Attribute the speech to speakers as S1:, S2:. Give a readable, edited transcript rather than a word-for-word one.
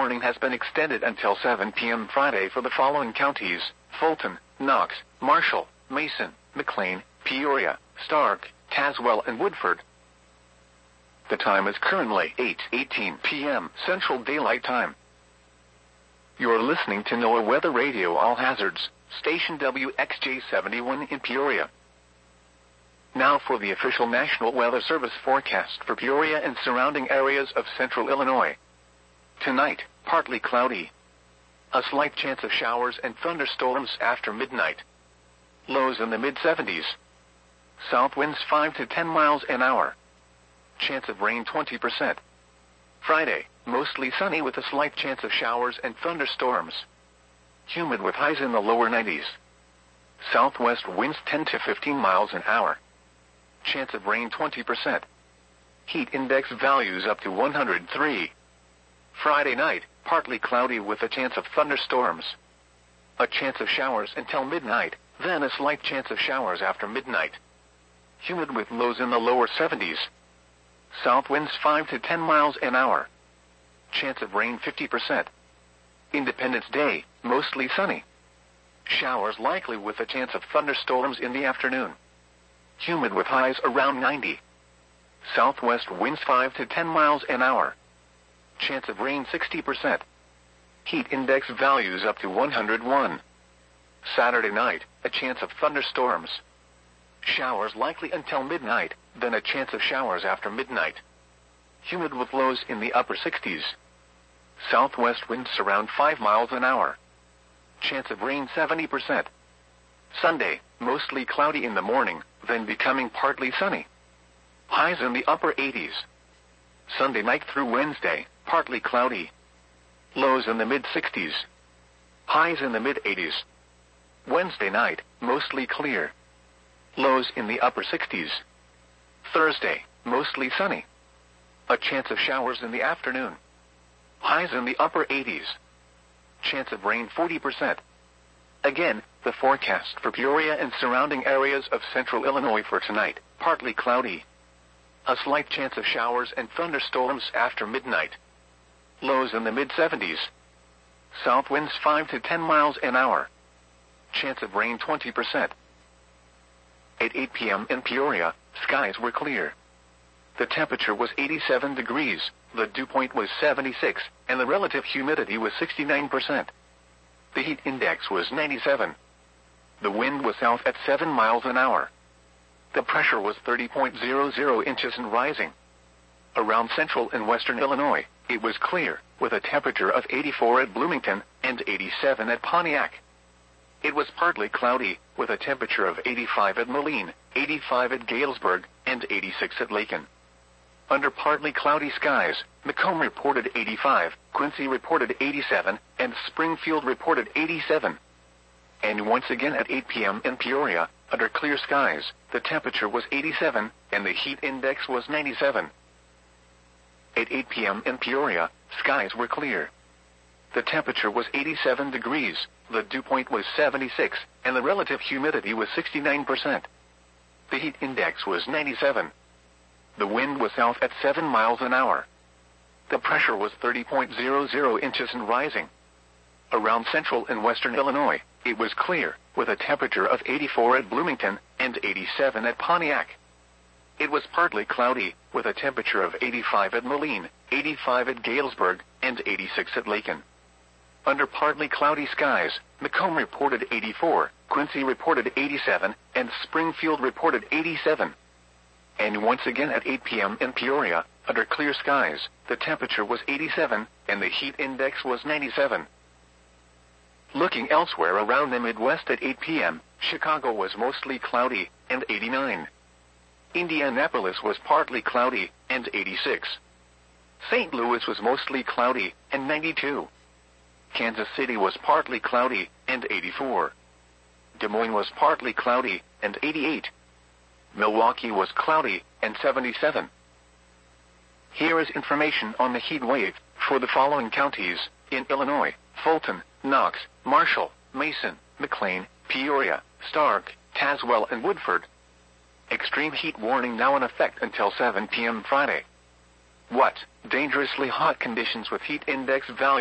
S1: warning has been extended until 7 p.m. Friday for the following counties: Fulton, Knox, Marshall, Mason, McLean, Peoria, Stark, Tazewell, and Woodford. The time is currently 8:18 p.m. Central Daylight Time. You're listening to NOAA Weather Radio All Hazards, station WXJ71 in Peoria. Now for the official National Weather Service forecast for Peoria and surrounding areas of central Illinois. Tonight, partly cloudy. A slight chance of showers and thunderstorms after midnight. Lows in the mid-70s. South winds 5 to 10 miles an hour. Chance of rain 20%. Friday, mostly sunny with a slight chance of showers and thunderstorms. Humid with highs in the lower 90s. Southwest winds 10 to 15 miles an hour. Chance of rain 20%. Heat index values up to 103. Friday night, partly cloudy with a chance of thunderstorms. A chance of showers until midnight, then a slight chance of showers after midnight. Humid with lows in the lower 70s. South winds 5 to 10 miles an hour. Chance of rain 50%. Independence Day, mostly sunny. Showers likely with a chance of thunderstorms in the afternoon. Humid with highs around 90. Southwest winds 5 to 10 miles an hour. Chance of rain 60%. Heat index values up to 101. Saturday night, a chance of thunderstorms. Showers likely until midnight, then a chance of showers after midnight. Humid with lows in the upper 60s. Southwest winds around 5 miles an hour. Chance of rain 70%. Sunday, mostly cloudy in the morning, then becoming partly sunny. Highs in the upper 80s. Sunday night through Wednesday, partly cloudy. Lows in the mid-60s. Highs in the mid-80s. Wednesday night, mostly clear. Lows in the upper 60s. Thursday, mostly sunny. A chance of showers in the afternoon. Highs in the upper 80s. Chance of rain 40%. Again, the forecast for Peoria and surrounding areas of central Illinois for tonight: partly cloudy. A slight chance of showers and thunderstorms after midnight. Lows in the mid-70s. South winds 5 to 10 miles an hour. Chance of rain 20%. At 8 p.m. in Peoria, skies were clear. The temperature was 87 degrees, the dew point was 76, and the relative humidity was 69%. The heat index was 97. The wind was south at 7 miles an hour. The pressure was 30.00 inches and rising. Around central and western Illinois, it was clear, with a temperature of 84 at Bloomington and 87 at Pontiac. It was partly cloudy, with a temperature of 85 at Moline, 85 at Galesburg, and 86 at Lakin. Under partly cloudy skies, Macomb reported 85, Quincy reported 87, and Springfield reported 87. And once again at 8 p.m. in Peoria, under clear skies, the temperature was 87, and the heat index was 97. At 8 p.m. in Peoria, skies were clear. The temperature was 87 degrees, the dew point was 76, and the relative humidity was 69%. The heat index was 97. The wind was south at 7 miles an hour. The pressure was 30.00 inches and rising. Around central and western Illinois, it was clear, with a temperature of 84 at Bloomington and 87 at Pontiac. It was partly cloudy, with a temperature of 85 at Moline, 85 at Galesburg, and 86 at Lakin. Under partly cloudy skies, Macomb reported 84, Quincy reported 87, and Springfield reported 87. And once again at 8 p.m. in Peoria, under clear skies, the temperature was 87, and the heat index was 97. Looking elsewhere around the Midwest at 8 p.m., Chicago was mostly cloudy, and 89. Indianapolis was partly cloudy, and 86. St. Louis was mostly cloudy, and 92. Kansas City was partly cloudy, and 84. Des Moines was partly cloudy, and 88. Milwaukee was cloudy, and 77. Here is information on the heat wave for the following counties in Illinois: Fulton, Knox, Marshall, Mason, McLean, Peoria, Stark, Tazewell, and Woodford. Extreme heat warning now in effect until 7 p.m. Friday. What? Dangerously hot conditions with heat index value